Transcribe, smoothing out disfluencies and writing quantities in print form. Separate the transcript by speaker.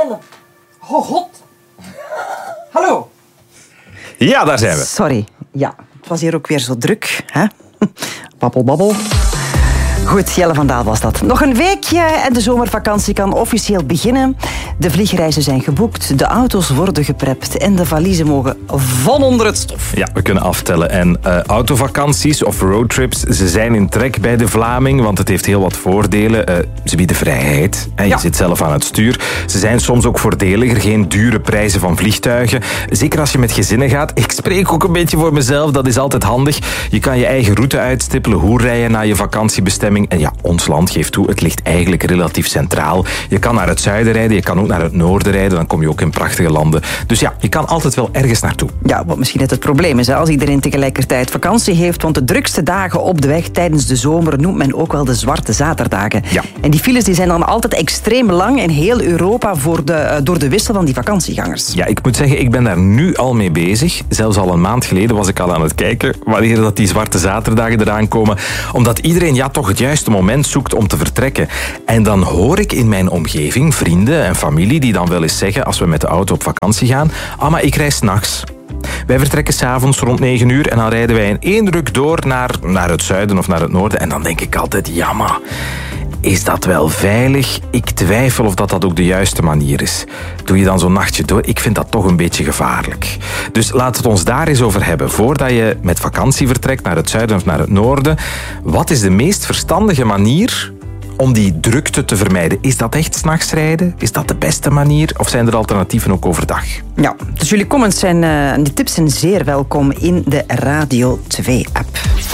Speaker 1: Jelle. Oh god. Hallo.
Speaker 2: Ja, daar zijn we.
Speaker 3: Sorry, ja, het was hier ook weer zo druk. Hè? Babbel, babbel. Goed, Jelle van Daal was dat. Nog een weekje en de zomervakantie kan officieel beginnen. De vliegreizen zijn geboekt, de auto's worden geprept en de valiezen mogen vol onder het stof.
Speaker 2: Ja, we kunnen aftellen. En autovakanties of roadtrips, ze zijn in trek bij de Vlaming, want het heeft heel wat voordelen. Ze bieden vrijheid. Je zit zelf aan het stuur. Ze zijn soms ook voordeliger, geen dure prijzen van vliegtuigen. Zeker als je met gezinnen gaat. Ik spreek ook een beetje voor mezelf, dat is altijd handig. Je kan je eigen route uitstippelen, hoe rij je naar je vakantiebestemming. En ja, ons land, geeft toe, het ligt eigenlijk relatief centraal. Je kan naar het zuiden rijden, je kan ook naar het noorden rijden, dan kom je ook in prachtige landen. Dus ja, je kan altijd wel ergens naartoe.
Speaker 3: Ja, wat misschien net het probleem is, als iedereen tegelijkertijd vakantie heeft, want de drukste dagen op de weg tijdens de zomer noemt men ook wel de zwarte zaterdagen.
Speaker 2: Ja.
Speaker 3: En die files die zijn dan altijd extreem lang in heel Europa door de wissel van die vakantiegangers.
Speaker 2: Ja, ik moet zeggen, ik ben daar nu al mee bezig. Zelfs al een maand geleden was ik al aan het kijken wanneer dat die zwarte zaterdagen eraan komen. Omdat iedereen toch het juiste moment zoekt om te vertrekken. En dan hoor ik in mijn omgeving vrienden en familie die dan wel eens zeggen als we met de auto op vakantie gaan, maar ik rij 's nachts. Wij vertrekken 's avonds rond 9 uur en dan rijden wij in één ruk door naar het zuiden of naar het noorden. En dan denk ik altijd, maar is dat wel veilig? Ik twijfel of dat ook de juiste manier is. Doe je dan zo'n nachtje door? Ik vind dat toch een beetje gevaarlijk. Dus laat het ons daar eens over hebben. Voordat je met vakantie vertrekt naar het zuiden of naar het noorden, wat is de meest verstandige manier om die drukte te vermijden? Is dat echt 's nachts rijden? Is dat de beste manier? Of zijn er alternatieven ook overdag?
Speaker 3: Ja, dus jullie comments en die tips zijn zeer welkom in de Radio 2-app.